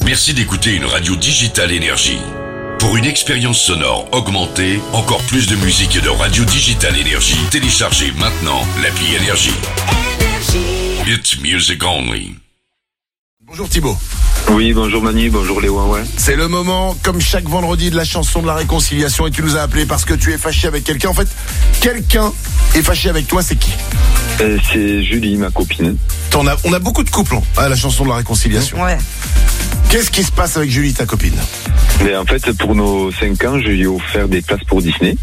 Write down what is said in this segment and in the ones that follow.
Merci d'écouter une radio Digital Énergie. Pour une expérience sonore augmentée, encore plus de musique et de radio Digital Énergie, téléchargez maintenant l'appli Énergie. It's music only. Bonjour Thibaut. Oui, bonjour Manu, bonjour les Ouin-Ouin. C'est le moment, comme chaque vendredi, de la chanson de la réconciliation. Et tu nous as appelé parce que tu es fâché avec quelqu'un. En fait, quelqu'un est fâché avec toi, c'est qui ? C'est Julie, ma copine. On a beaucoup de couples à la chanson de la réconciliation. Ouais. Qu'est-ce qui se passe avec Julie, ta copine ? Mais en fait, pour nos 5 ans, je lui ai offert des places pour Disney.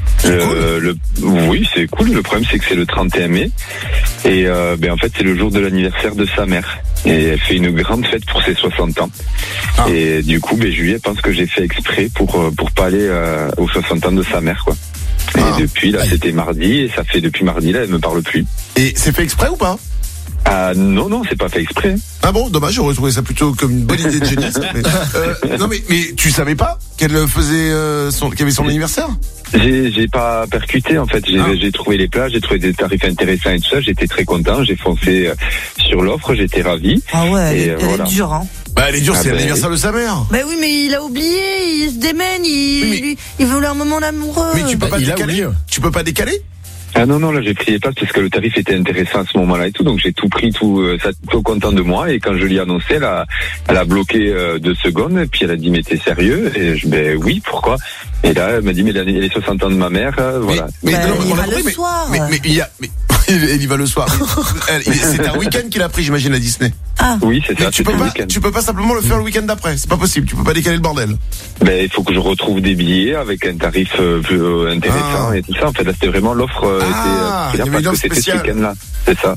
Oui, c'est cool. Le problème, c'est que c'est le 31 mai. Et en fait, c'est le jour de l'anniversaire de sa mère. Et elle fait une grande fête pour ses 60 ans. Ah. Et du coup, Julie, elle pense que j'ai fait exprès pour pas aller aux 60 ans de sa mère, quoi. Et depuis, là, c'était mardi. Et ça fait depuis mardi, là, elle me parle plus. Et c'est fait exprès ou pas ? Non, c'est pas fait exprès. Ah bon, dommage, j'aurais trouvé ça plutôt comme une bonne idée de génie. mais tu savais pas qu'elle faisait qu'elle avait son anniversaire ? J'ai pas percuté en fait. J'ai trouvé les plages, j'ai trouvé des tarifs intéressants et tout ça. J'étais très content. J'ai foncé sur l'offre. J'étais ravi. Ah ouais, elle est dure, hein. Bah elle est dure, c'est l'anniversaire de sa mère. Bah oui, mais il a oublié, il se démène, il veut un moment d'amoureux. Mais tu peux pas décaler. Tu peux pas décaler ? Ah non, là j'ai pris les places parce que le tarif était intéressant à ce moment-là et tout, donc j'ai tout pris, ça tout content de moi. Et quand je lui ai annoncé, elle a bloqué 2 secondes, et puis elle a dit mais t'es sérieux ? Et oui, pourquoi ? Et là elle m'a dit mais les 60 ans de ma mère, voilà. Il ira le soir. Mais elle y va le soir. C'est un week-end qu'il a pris, j'imagine, à Disney. Ah. Oui, c'est ça. Tu peux pas simplement le faire le week-end d'après. C'est pas possible. Tu peux pas décaler le bordel. Il faut que je retrouve des billets avec un tarif plus intéressant et tout ça. En fait, là, c'était vraiment l'offre. Il y avait une offre spéciale. Ce week-end-là. C'est ça.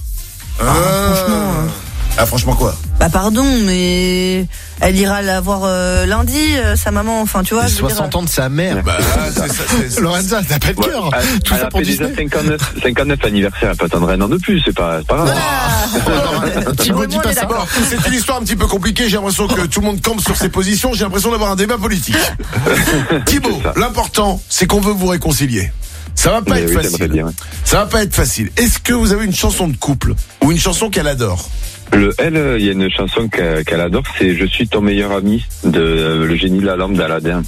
Franchement quoi ? Bah pardon, mais elle ira la voir lundi, sa maman, enfin tu vois. Les 60 ans de sa mère. Bah c'est Lorenza, t'as pas de cœur. Tout elle ça a pour fait déjà Disney. 59 anniversaires, elle peut attendre un an de plus, c'est pas grave. Thibaut, dis pas ça. Bon, c'est une histoire un petit peu compliquée. J'ai l'impression que tout le monde campe sur ses positions. J'ai l'impression d'avoir un débat politique. Thibaut, l'important, c'est qu'on veut vous réconcilier. Ça va pas être facile. Bien, ouais. Ça va pas être facile. Est-ce que vous avez une chanson de couple ou une chanson qu'elle adore ? Il y a une chanson qu'elle adore, c'est Je suis ton meilleur ami de Le génie de la lampe d'Aladin.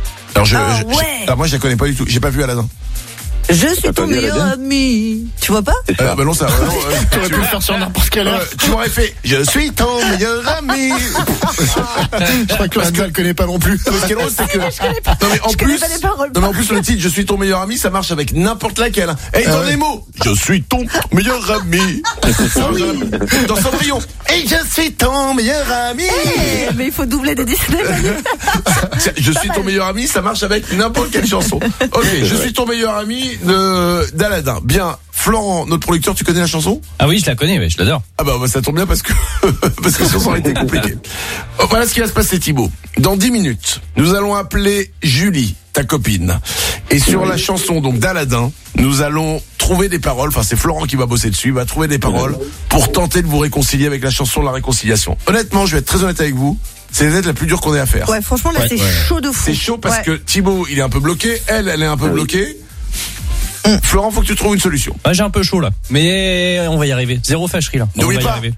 Alors moi je la connais pas du tout. J'ai pas vu Aladdin. Je suis ton meilleur ami. Tu vois pas ? Bah non, ça. Tu aurais pu le faire sur n'importe quelle heure. Tu m'aurais fait. Je suis ton meilleur ami. Je crois que Lorenza le connaît pas non plus. Ce qui est drôle, c'est que. Non mais en plus le titre Je suis ton meilleur ami, ça marche avec n'importe laquelle. Et dans les mots, je suis ton meilleur ami. Dans Cendrillon. Et je suis ton meilleur ami. Mais il faut doubler des Disney. Je suis ton meilleur ami, ça marche avec n'importe quelle chanson. Ok, je suis ton meilleur ami d'Aladin. Bien, Florent, notre producteur, tu connais la chanson ? Ah oui, je la connais, je l'adore. Ah bah ça tombe bien parce que la chanson a été compliquée. Voilà ce qui va se passer, Thibaut. Dans 10 minutes, nous allons appeler Julie, ta copine. Et sur la chanson donc d'Aladin, nous allons trouver des paroles. Enfin, c'est Florent qui va bosser dessus. Il va trouver des paroles pour tenter de vous réconcilier avec la chanson de la réconciliation. Honnêtement, je vais être très honnête avec vous. C'est peut-être la plus dure qu'on ait à faire. Ouais, franchement, là, c'est chaud de fou. C'est chaud parce que Thibaut, il est un peu bloqué. Elle est un peu bloquée. Florent, faut que tu trouves une solution. J'ai un peu chaud là, mais on va y arriver. Zéro fâcherie là. N'oublie pas,